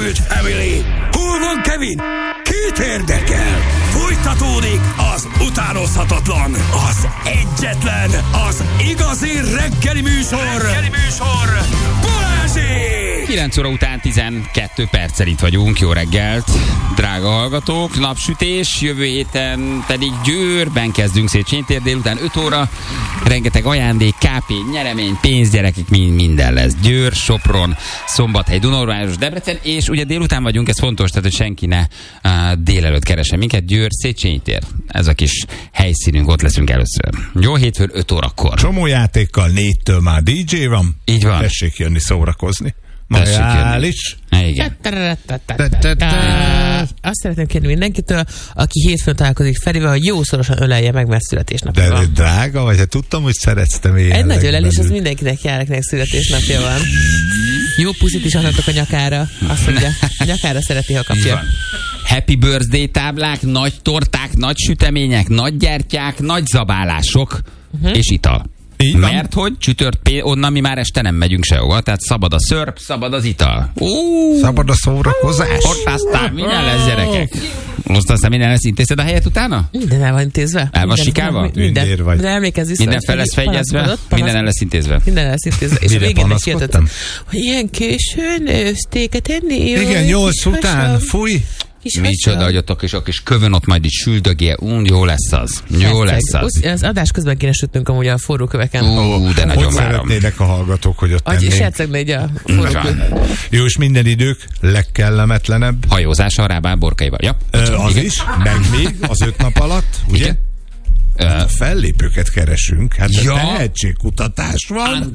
Elmúlt Family. Hol van Kevin? Kit érdekel? Folytatódik az utánozhatatlan, az egyetlen, az igazi reggeli műsor. Balázsék! 9 óra után 12 perccel itt vagyunk. Jó reggelt, drága hallgatók. Napsütés, jövő héten pedig Győrben kezdünk Széchenyi tér délután 5 óra. Rengeteg ajándék, KP, nyeremény, pénzgyerekek, minden lesz. Győr, Sopron, Szombathely, Dunaújváros, Debrecen, és ugye délután vagyunk, ez fontos, tehát hogy senki ne délelőtt keresen minket. Győr, Széchenyi tér. Ez a kis helyszínünk, ott leszünk először. Jó, hétfőn 5 órakor. Csomó játékkal, 4-től már DJ van. Így van. Tessék jönni szórakozni. Majális. Igen. Azt szeretném kérni mindenkitől, aki hétfőn találkozik Ferivel, hogy jószorosan ölelje meg, mert születésnapja van. De drága vagy? Hát tudtam, hogy szeretsz te mélyen. Egy nagy ölelés, az mindenkinek jár, akinek születésnapja van. Jó puszit is adhatok a nyakára. Azt mondja, a nyakára szereti, ha kapja. Happy birthday táblák, nagy torták, nagy sütemények, nagy gyertyák, nagy zabálások és ital. Mert hogy onnan mi már este nem megyünk sehova, tehát szabad a szörp, szabad az ital. Szabad a szórakozás. Ott aztán minden lesz, gyerekek. Most aztán minden lesz, intézed a helyet utána? Minden el van intézve. El van sikálva? Minden. De emlékezz vissza. Minden fel lesz fejezve? Minden el lesz intézve. Minden el lesz intézve. És a végén megkérdeztem, hogy ilyen későn sztéket enni? Igen, 8 után. Fúj. Micsoda, hogy ott a kis kövön ott majd is süldögél. Jó lesz az. Jó lesz az. Az adás közben kéne sütnünk amúgy a forró köveken. De nagyon várom. Szeretnének a hallgatók, hogy ott tennénk. Sercegne így a forró köveken. Jó, és minden idők legkellemetlenebb. Hajózás a Rábán borkaival. Ja, az igen. Is, meg még az 5 nap alatt, ugye? Igen. Fellépőket keresünk, hát ja. Tehetségkutatás van.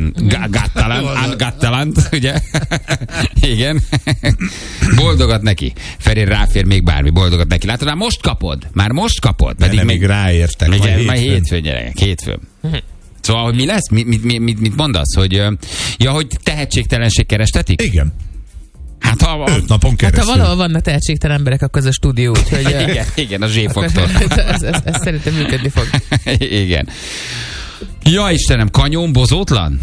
Ungattalent, ugye? Igen. Boldogat neki. Feri ráfér még bármi, boldogat neki. Látod, már most kapod. Pedig még ráértek. Majd hétfőn, gyerekek, hétfőn. Szóval, hogy mi lesz? Mit mondasz? Hogy tehetségtelenség kerestetik? Igen. Hát 5 napon keresztül. Hát ha valahol vannak tehetségtelen emberek, akkor ez a stúdió, úgyhogy... igen, a Z-faktor. ez szerintem működni fog. Igen. Ja, Istenem, kanyon, bozótlan?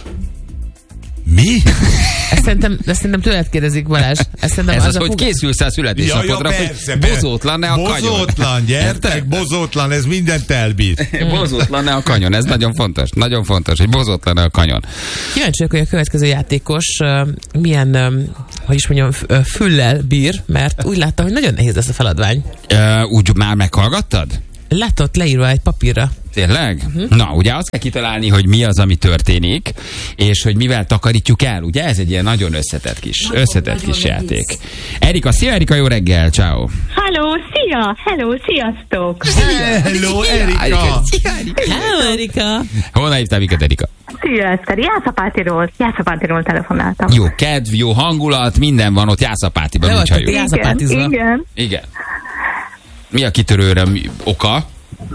Mi? Ezt szerintem tőled kérdezik, Balázs. Ez az, hogy készülsz a születésnapodra, hogy bozótlan-e a kanyon. Bozótlan, gyertek, bozótlan, ez mindent elbír. Bozótlan-e a kanyon, ez nagyon fontos, hogy bozótlan-e a kanyon. Kíváncsiak, hogy a következő játékos milyen, hogy is mondjam, füllel bír, mert úgy láttam, hogy nagyon nehéz lesz a feladvány. Úgy már meghallgattad? Látott leírva egy papírra. Tényleg? Na, ugye azt kell kitalálni, hogy mi az, ami történik, és hogy mivel takarítjuk el, ugye? Ez egy ilyen nagyon összetett kis játék. Erika, szia Erika, jó reggel, ciao. Hello, sziasztok. Hello, Erika. Hello, Erika. Honnan hívtál minket, Erika? Szia, Eszter, Jászapátiról telefonáltam. Jó kedv, jó hangulat, minden van ott Jászapátiban, úgy halljuk. Igen. Mi a kitörőre oka?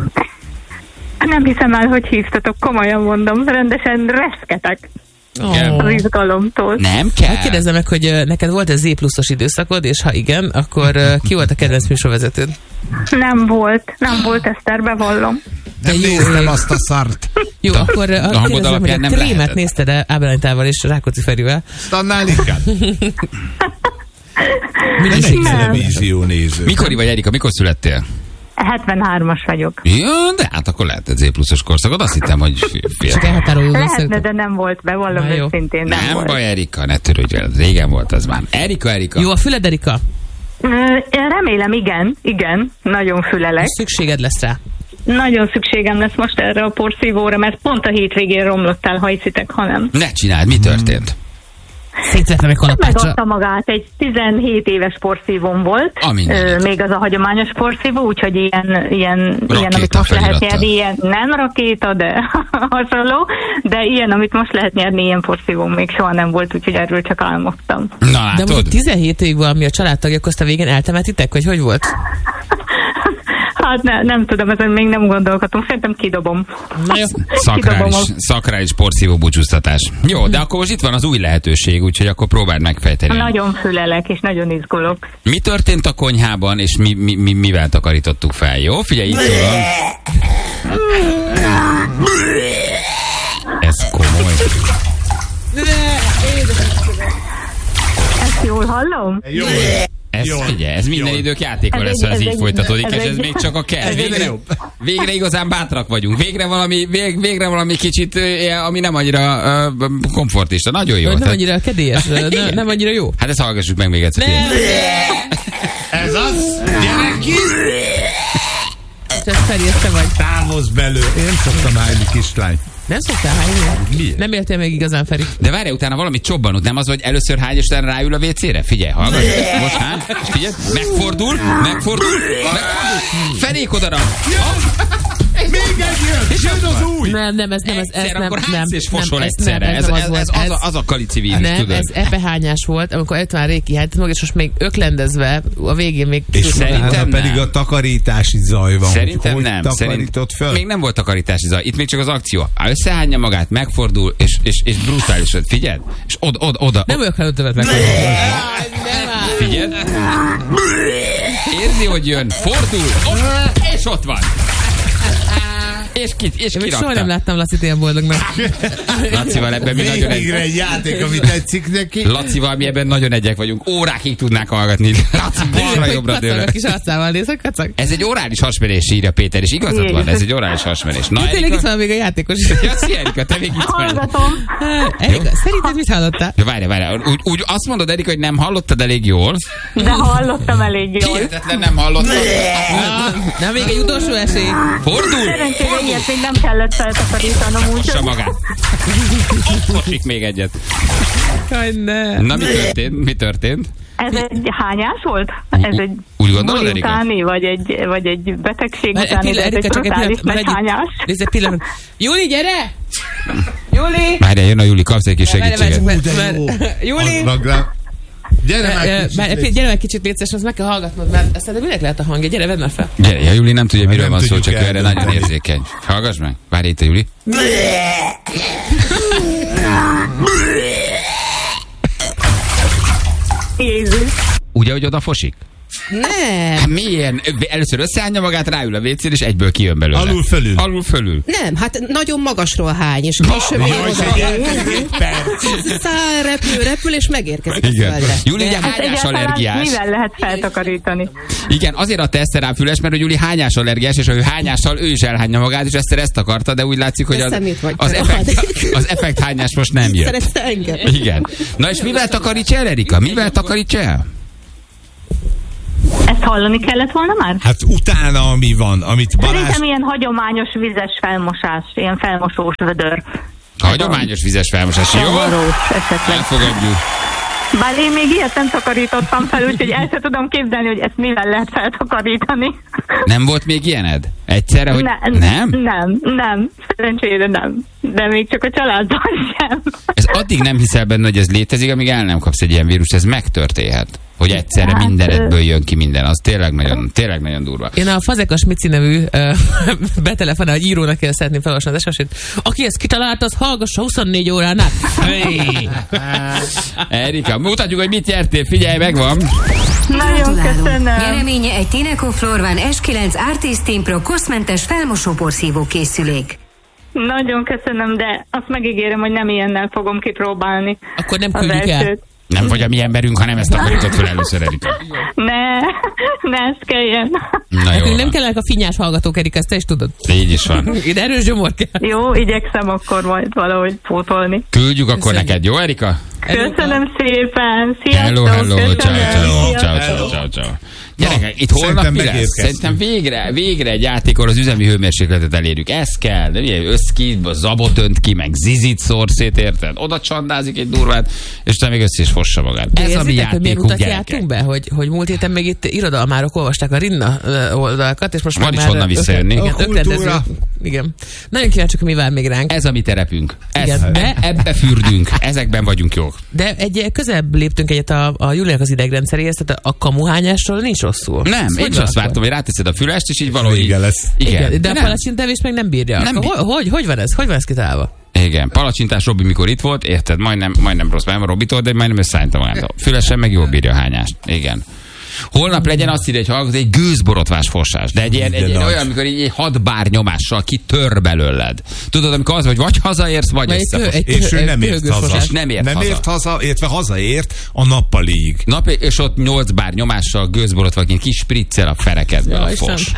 Nem hiszem el, hogy hívtatok, komolyan mondom, rendesen reszketek az izgalomtól. Nem kell. Hogy kérdezzem meg, hogy neked volt ez Z+-os időszakod, és ha igen, akkor ki volt a kedvenc műsorvezetőd? Nem volt, Eszter, bevallom. Nem néztem azt a szart. Jó, akkor kérdezem, hogy a Krémet nézted-e Ábel Anitával és Rákóczi Ferivel? Annál inkább. Televízió néző. Mikor vagy, Erika, mikor születtél? 73-as vagyok. Ja, de hát akkor lehet egy Z+-os korszakod, azt hittem, hogy lehetne, de nem volt, bevallom őszintén. Nem baj, Erika, ne törődj el, régen volt az már. Erika. Jó, a füled, Erika? Remélem, igen, nagyon fülelek. Szükséged lesz rá. Nagyon szükségem lesz most erre a porszívóra, mert pont a hétvégén romlott el, ha hiszitek, ha nem. Ne csináld, mi történt? Szétvettem egy kalapácsra. Megadta magát, egy 17 éves porszívóm volt. Még az a hagyományos porszívó, úgyhogy ilyen amit most lehet nyerni, ilyen nem rakéta, de hasonló, de ilyen, amit most lehet nyerni, ilyen porszívóm még soha nem volt, úgyhogy erről csak álmodtam. Na, de mondjuk 17 évig valami a családtagja, azt a végén eltemetitek, vagy hogy volt? Hát nem tudom, ezen még nem gondolkodtunk. Szerintem kidobom. Szakrális porszívó búcsúztatás. Jó, de akkor most itt van az új lehetőség, úgyhogy akkor próbáld megfejteni. Nagyon fülelek, és nagyon izgulok. Mi történt a konyhában, és mivel takarítottuk fel? Jó, figyelj, itt szól. Ez Jól hallom? Jól. Ez minden idők játéka lesz, ha ez így folytatódik, és ez még csak a kell. Végre igazán bátrak vagyunk. Végre valami kicsit, ami nem annyira komfortista. Nagyon jó. Nem annyira kedélyes, nem annyira jó. Hát ezt hallgassuk meg még egyszer. Ez az, gyere ki! Ez Feri, ez te vagy. Távozz belőle. Én szoktam hányni, kislány. Nem szoktál hányni? Miért? Nem éltél még igazán, Feri. De várj, utána valamit csobbanod, nem az, hogy először hány, és utána ráül a WC-re? Figyelj, hallgass. Most hány, és figyelj, megfordul. Fenék odarak. Még egy jön, jön az új! Nem, ez akkor nem. És fosol egyszerre. Ez a kalici vírus, nem, tudod? ez ebehányás volt, amikor előtt már régi hányt meg, és most még öklendezve, a végén még... És szerintem pedig a takarítási zaj van. Szerintem nem. Föl? Még nem volt takarítási zaj. Itt még csak az akció. Összehányja magát, megfordul, és brutálisan. Figyeld? És oda. Nem vagyok előttevet meg. Figyeld? Érzi, hogy jön, fordul, és ott van. És kirakta. Soha nem láttam Lacit ilyen boldognak. Lacival ebben mi nagyon Végre egy játék, ami tetszik neki. Lacival mi ebben nagyon egyek vagyunk. Órákig tudnák hallgatni. Laci balra-jobbra dőle. Kis arcával nézek, kacag. Ez egy orális hasmerés, írja Péter, és igazad van, ez egy orális hasmerés. Na, tényleg itt van még a játékos. Ja, szia, Erika, te még itt vagy. Hallgatom. Erika, szerinted mit hallottál? Várj. Úgy azt mondod, Erika, hogy nem hallottad elég jól? De hallottam elég jól. Hihetetlen nem hallottad. Na, még egy utolsó esély. Fordul. Szerencsére ilyet még nem kellett feltakarítanom, úgyhogy... Mossa magát. Fosik még egyet. Jaj, ne. Na, mi történt? Ez egy hányás volt? Ez egy úgy gondolod, Erika? utáni, vagy egy betegség utáni, de ez egy brutális nagy hányás. Nézd egy pillanat. Júli, gyere! Júli! Várjál, jön a Júli, kapsz egy kis segítséget. Júli! Gyere meg kicsit létszés, azt meg kell hallgatnod, mert ezt de minek lehet a hangja? Gyere, vedd már fel. Gyere, a Júli nem tudja, miről van szó, csak erre nagyon érzékeny. Hallgass meg. Várj itt a Júli. Jézus. Ugye, hogy oda fosik? Nem. Milyen? Először összeállja magát, ráül a WC-n, és egyből kijön belőle. Alul fölül. Nem, hát nagyon magasról hány, és később repül, és megérkezik a földre. Júli, ugye hányás allergiás? Mivel lehet feltakarítani? Igen, azért adta Eszter rá füles, mert Júli hányás allergiás, és ő hányással ő is elhányja magát, és Eszter ezt akarta, de úgy látszik, hogy az effekt hányás most nem jött. Szeretsz engem? Igen. Na és mivel takarítja el, Erika? Mivel takarítja el? Ezt hallani kellett volna már? Hát utána, ami van, amit Balázs... Szerintem ilyen hagyományos vizes felmosás, ilyen felmosós vödör. Hagyományos vizes felmosás, jó? Elfogadjuk. Bár én még ilyet nem takarítottam fel, úgyhogy el sem tudom képzelni, hogy ezt mivel lehet feltakarítani. Nem volt még ilyened? Egyszerre, hogy nem? Nem. Szerencsére nem. De még csak a családdal sem. Ez addig nem hiszel benne, hogy ez létezik, amíg el nem kapsz egy ilyen vírust, ez megtörténhet. Hogy egyszerre mindenedből jön ki minden, az tényleg nagyon durva. Én a Fazekas Mici nevű betelefonál, hogy írónak kell szeretném felolvasni az esesét. Aki ezt kitalálta, az hallgassa 24 órán át. Hey. Erika, mutatjuk, hogy mit nyertél, figyelj, megvan. Nagyon köszönöm. Nyereménye egy Tineco Florvan S9 Artist Team Pro koszmentes felmosóporszívó készülék. Nagyon köszönöm, de azt megígérem, hogy nem ilyennel fogom kipróbálni. Akkor nem küldjük el. Nem vagy a mi emberünk, hanem ezt takarított fel először, Erika. Ne, ezt kelljen. Nekünk nem kellene a finnyás hallgatók, Erika, ezt te is tudod. Így is van. Ide erős gyomor kell. Jó, igyekszem akkor majd valahogy pótolni. Küldjük akkor neked, jó, Erika? Köszönöm szépen. Sziasztok. Hello. Ciao. Gyerekek, itt holnap mi lesz? Szerintem végre egy játékor az üzemi hőmérsékletet elérjük. Ez kell, de ugye összkít, zabot önt ki, meg zizit szor szét, érted? Oda csandázik egy durvát, és te még össze is fossa magát. Ez a mi játékunk, gyerekek. Be, hogy múlt héten még itt irodalmárok olvasták a Rinna oldalakat, és most van is honnan visszajönni. Igen. Nagyon kíváncsiak, mi vár még ránk. Ez a mi terepünk. Ebbe fürdünk. Ezekben vagyunk jók. De közelebb léptünk egyet a Júliának az idegrendszeréhez, tehát a kamuhányásról nincs rosszul. Nem, én is azt vártam, hogy ráteszed a fülest, és így valahogy... Igen lesz. Igen. De a palacsintevés meg nem bírja. Nem hogy van ez? Hogy van ez kitalálva? Igen, palacsintás Robi mikor itt volt, érted? Majdnem rossz, nem Robitól, de majdnem összeállta magát. Fülesen meg jól bírja a hányást. Igen. Holnap legyen azt írja, hogy hallgató, egy gőzborotvás fosás. De egy olyan, amikor egy 6 bár nyomással kitör belőled. Tudod, amikor az, hogy vagy hazaérsz, vagy összefos. És ő nem ért haza. Nem ért haza, illetve hazaért a nappaliig. És ott 8 bár nyomással gőzborotvaként kis spriccel a ferekedből a fos.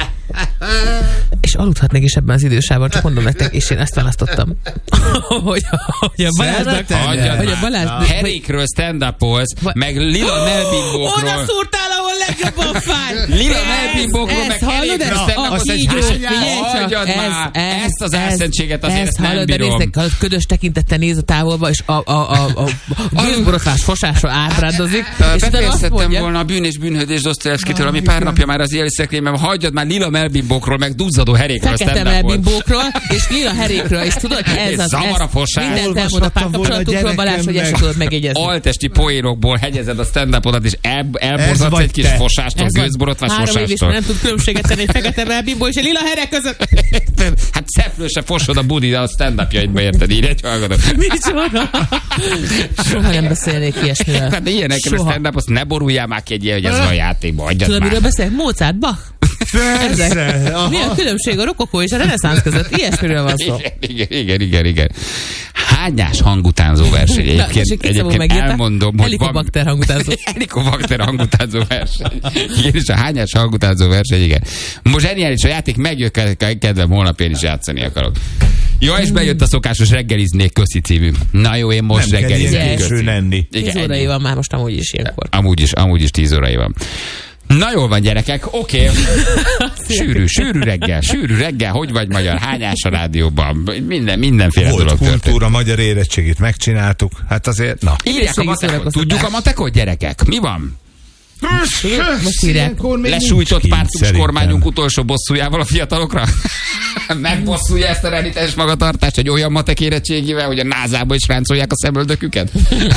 És aludhatnék is ebben az idősában, csak mondom nektek, és én ezt választottam. hogy a Balázs... Herékről stand-upolsz, meg lila melbimbókról. Oda szúrtál, ahol legjobban fáj! Lila melbimbókról, meg herékről stand-upolsz. Hagyjad már! Ezt az álszentséget azért nem bírom. Hallod, ködös tekintettel néz a távolba, és a gőzborotvás fosásra átrándozik. Befejeztettem volna a Bűn és bűnhődés Dostoyevskitől, ami pár napja már az élszekrényben, hagyjad már lila melbimbókról, meg duzzadó herékről fekete melbimbókról, és lila herékről, és tudod, ez az mindent elmond a párkapcsolatunkról, Balázs, hogy ezt tudod megjegyezni. Altesti poénokból hegyezed a stand-upodat, és elborzadsz egy kis fosástól, gőzborotvás fosástól. 3 év is nem tud különbséget tenni egy fekete melbimbó és egy lila herek között. Hát szeplő se fosod a budi a stand-upjaidba, érted? Így egy hallgató. Micsoda? Soha nem beszélnék ilyesmiről. Hát ilyenekkel a stand-up, azt ne boruljál már ki egy ilyen, hogy ez a játékban, hagyjad már. Tudod, miről beszélek? Mozart, Bach? Persze. Mi a különbség a rokokó és a reneszánsz között? Ilyesmiről van szó. Igen. Hányás hangutánzó verseny. Egyébként elmondom, hogy Helikobakter hangutánzó. Helikobakter hangutánzó verseny. Igen, és a hányás hangutánzó verseny, igen. Most zseniális a játék, megjött, kedvem, holnap én is játszani akarok. Ja, és bejött a szokásos reggeliznék köszi című. Na jó, én most reggeliznék köszi. 10 órai van már most amúgy is ilyenkor. Amúgy is 10 órai van. Na jól van, gyerekek, oké. Sűrű reggel, hogy vagy magyar, hányás a rádióban, mindenféle volt dolog történt. kultúra, magyar érettségit megcsináltuk, hát azért, na. Írják a matekot, tudjuk a matekot, gyerekek? Mi van? Most írják. Lesújtott pártus kormányunk utolsó bosszújával a fiatalokra? Megbosszulja ezt a renitens magatartást egy olyan matek érettségével, hogy a názába is ráncolják a szemöldöküket?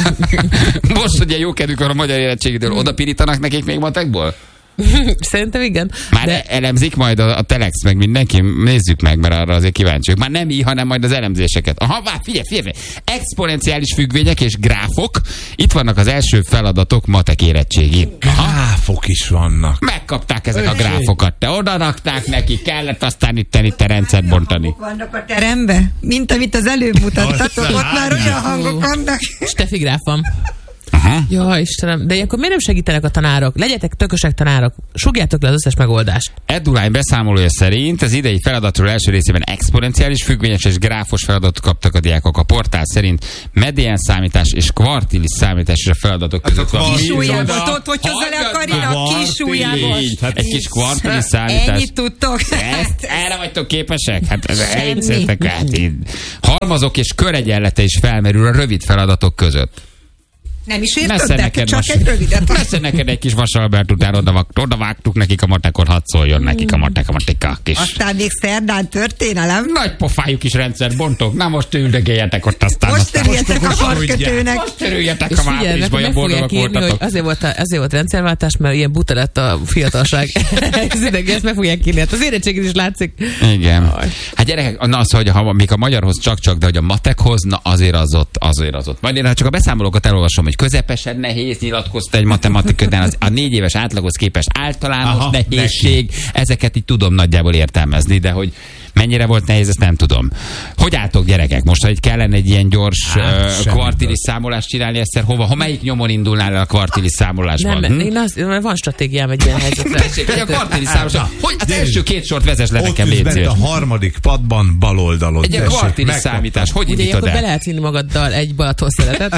Most ugye jó kedvük van a magyar érettségitől, oda pirítanak nekik még matekból? Szerintem igen. Már elemzik majd a Telex, meg mindenki, nézzük meg, mert arra azért kíváncsiak. Már nem így, hanem majd az elemzéseket. Aha, figyelj. Exponenciális függvények és gráfok. Itt vannak az első feladatok matek érettségi. Gráfok is vannak. Megkapták ezek a gráfokat. Te oda rakták neki, kellett aztán itt a rendszert bontani. Vannak a terembe, mint amit az előbb mutattatok, ott már olyan hangok vannak. Steffi gráf van. Aha. Ja, Istenem, de ilyenkor miért nem segítenek a tanárok? Legyetek tökösek tanárok, sugjátok le az összes megoldást. Eduline beszámolója szerint az idei feladatról első részében exponenciális függvényes és gráfos feladatot kaptak a diákok. A portál szerint medián számítás és kvartilis számítás is a feladatok között van. Kisúlyából, tudod, hogy hozzá le a Karina? Kisúlyából. Egy kis kvartilis számítás. Ennyit tudtok. Erre vagytok képesek? Hát elviccéltek át. Halmazok és köregyenlete is felmerül a rövid feladatok között. Nem is értettek, csak egy rövidet. Messze neked egy kis Vasalbert után oda vágtuk nekik a matekot, hadd szóljon nekik a matematika kis. Aztán még szerdán történelem. Nagy pofájuk is rendszer bontok. Na most üldögéljetek ott aztán. Most törüljetek a karkötőnek. Most törüljetek a váprisba, olyan boldogak voltatok. Azért volt rendszerváltás, mert ilyen buta lett a fiatalság. Ezt meg fogják írni. Hát az érettségét is látszik. Igen. Hát gyerekek, az, hogy még a magyarhoz csak, de hogy a matekhoz, na azért az ott. Majd én csak a beszámolókat elolvasom, hogy közepesen nehéz, nyilatkozta egy matematikán, a 4 éves átlaghoz képest általános nehézség, ezeket így tudom nagyjából értelmezni, de hogy mennyire volt nehéz, ezt nem tudom. Hogy álltok, gyerekek? Most, hogy kellene egy ilyen gyors kvartilis számolást csinálni, egyszer hova? Melyik nyomon indulnál el a kvartilis számolásban? Nem, van stratégiám egy ilyen helyzetre. Tessék, a kvartilis számolás. Hogy az első 2 sort vezess le nekem, légy szíves. A harmadik padban bal oldalon. Egy kvartilis számítás. Hogy indítod el? Be lehet vinni magaddal egy Balatonszeletet.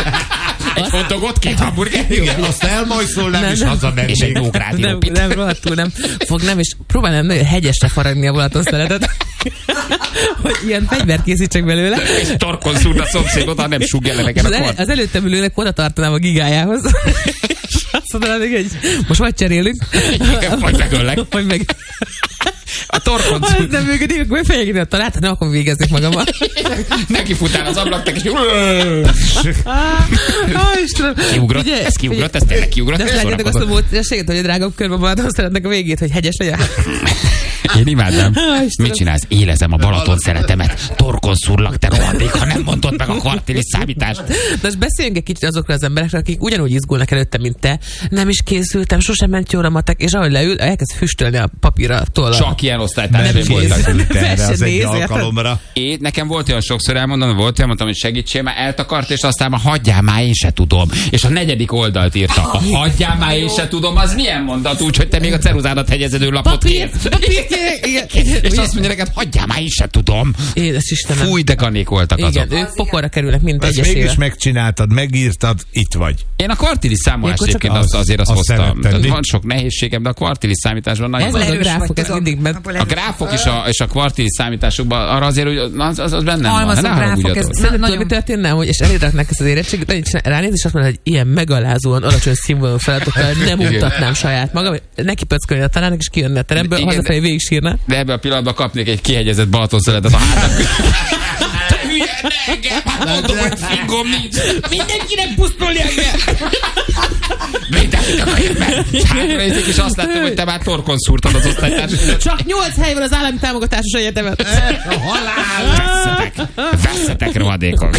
Egy hotdogot, 2 hamburger. Igen, azt elmajszolnám, és hazamennék. És egy nógrádiópit. Nem, rohadtul nem. Nem, és próbálnám nagyon hegyesre faragni a Balatonszeletet. Hogy ilyen fegyvert készítsek belőle. És torkon szúrd a szomszédot, ha nem súgja le nekem a kort. Az előttem ülőnek oda tartanám a gigájához. És azt mondanám, hogy most vagy cserélünk. Vagy megöllek. Vagy meg... A Torkon. Ha ez nem működik, akkor befejegni a találta, ne akkor végeznék magammal. Neki futál az ablaknak, és kiugrott, ez kiugrott, ez tényleg kiugrott. De azt látjátok azt a módszerséget, hogy a drágok körbe Balaton szeretnek a végét, hogy hegyes legyen. Én imádom. Mit csinálsz? Élezem a Balaton szeretemet. Torkon szúrlak, te rohadék, ha nem mondod meg a kvartilis számítást. De most beszéljünk egy kicsit azokról az emberekről, akik ugyanúgy izgulnak előtte, mint te. Nem is készültem, sosem ment jól a matek, és ahogy leül, elkezd füstölni a papírra tollal. Csak ilyen osztálytársaim voltak. Erre az egy alkalomra. Nekem volt olyan sokszor mondtam, hogy segítsél, már eltakart, és aztán már hagyjál már, én se tudom. És a 4. oldalt írta. A hagyjál már, én se tudom, az milyen mondat úgy, hogy te még a ceruzádat hegyezedő lapot kérsz. És azt mondja neked, hagyjál már, én se tudom. Édes Istenem. Fúj, de kanék voltak azok. Igen, ők pokolra kerülnek mind egyesével. Ezt mégis megcsináltad, megírtad, itt vagy. Én a kvartilis számolást egyébként azért azt hoztam. Van sok nehézségem, de a kvartilis számításban nagyon... Ez a gráfok, ez mindig... A gráfok és a kvartilis számításokban arra azért, hogy az bennem van. Ne haragudjatok. Tudod, mi történne, hogy és elérdeknek ezt az érettséget, ránéz, és azt mondja, hogy ilyen megalázóan alacsony színvonalú feladatokkal nem mutatnám saját magam, neki pöckölni a tanának, és kijönne a teremből, hazafelé végig sírna. De ebben a pillanatban kapnék egy kihegyezett Balaton szeretet a hátam. Te hülye, ne engem! Hát mondom, hogy fingom nincs. Mindenkinek pusztulni engem! Mindenkit akarjuk meg! És hátranézik, és azt láttam, hogy te már torkon szúrtad az osztálytársat. Csak 8 hely van az állami támogatásos egyetemet. A halál! Vesszetek, rohadékok!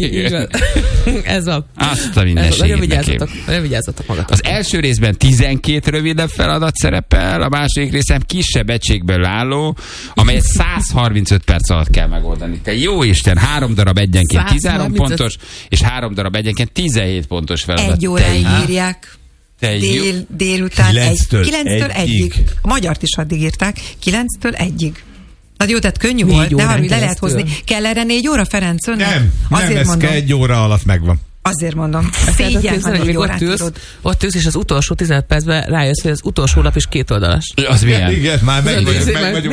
Ez a... Azt a mindenségét Nagyon vigyázzatok magatok. Az első részben 12 rövidebb feladat szerepel, a második részben kisebb egységből álló, amelyet 135 perc alatt kell megoldani. Te jó Isten, 3 darab egyenként 13 pontos, és 3 darab egyenként 17 pontos feladat. 1 óráig írják. Délután 9-től 1-ig. A magyart is addig írták. 9-től 1-ig. Hát jó, tehát könnyű volt, de arra le lehet hozni. Kell erre 4 óra, Ferenc? Nem, ez kell 1 óra alatt megvan. Azért mondom. Szégyen, ha 4 órát írod. Ott ülsz, és az utolsó 15 percben rájössz, hogy az utolsó lap is 2 oldalas. Az milyen? Igen, már meg vagyunk.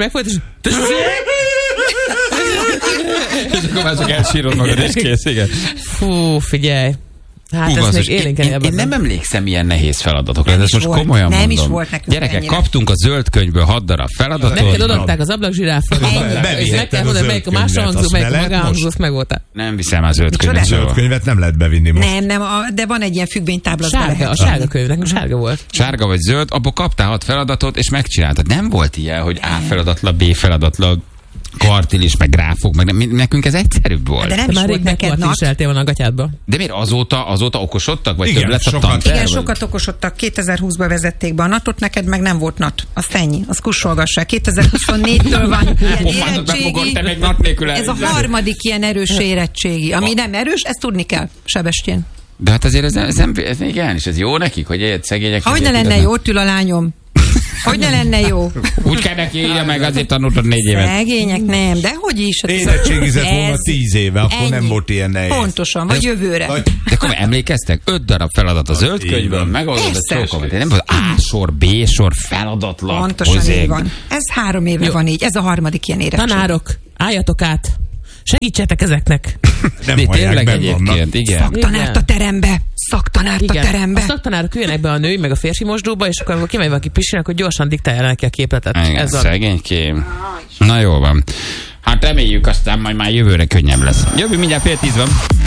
És akkor már csak elsírod magad, és kész, igen. Fú, figyelj. Hát ez még én nem emlékszem ilyen nehéz feladatokra, de ezt most komolyan mondom. Nem is volt nekünk. Gyerekek, ennyire. Kaptunk a zöld könyvből 6 darab feladatot. Neked odaadták az ablakzsiráfot. És meg kell mondani, melyik a máshangzó, melyik a magánhangzó, azt megvoltál. Nem viszem a zöld könyvet. A zöld könyvet nem lehet bevinni most. Nem, de van egy ilyen függvénytábla. A sárga könyv, nekünk sárga volt. Sárga vagy zöld, abból kaptál 6 feladatot, és megcsináltad. Nem volt ilyen, hogy A feladatla, B feladatla, kvartilis, meg gráfok, meg nekünk ez egyszerűbb volt. De nem is volt neked van a gatyádba. De miért azóta okosodtak? Vagy igen, több lett a tanterv? Igen, sokat okosodtak. 2020-ban vezették be a NAT-ot, neked meg nem volt NAT. Azt ennyi, azt kussolgassák. 2024-től van ilyen érettségi. Ez a harmadik ilyen erős érettségi. Ami nem erős, ezt tudni kell, Sebestyén. De hát azért ez igen, és ez jó nekik, hogy egy szegények... Hogy ne lenne jó, ott ül a lányom. Hogy ne lenne jó? Úgy kell neki írja meg, azért tanultad 4 évet. Szegények nem, de hogy is? Érettségizett volna 10 éve, akkor nem volt ilyen nehéz. Pontosan, vagy jövőre. De akkor emlékeztek? 5 darab feladat a zöld könyvből, megoldod a csókomat. Nem volt A sor, B sor, feladatlap. Pontosan így van. Ez 3 éve van így. Ez a harmadik ilyen érettség. Tanárok, álljatok át. Segítsetek ezeknek. Nem tényleg egyébként, igen. Szaktanárt a terembe. Szaktanárt a terembe. A szaktanárok üljenek be a női, meg a férfi mosdóba, és akkor kimegy valaki pisilnek, hogy gyorsan diktálja neki a képletet. Igen, szegénykém. Na jó van. Hát reméljük, aztán majd már jövőre könnyebb lesz. Jövő mindjárt 9:30 van.